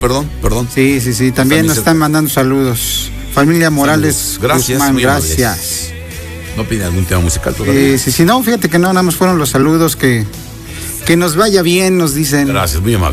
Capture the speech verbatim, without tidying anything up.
Perdón, perdón. Sí, sí, sí. También nos están mandando saludos. Familia Morales. Saludos. Gracias. Guzmán, muy amables. gracias. ¿No pide algún tema musical todavía? Eh, sí, sí, no, fíjate que no, nada más fueron los saludos que, que nos vaya bien, nos dicen. Gracias, muy amable.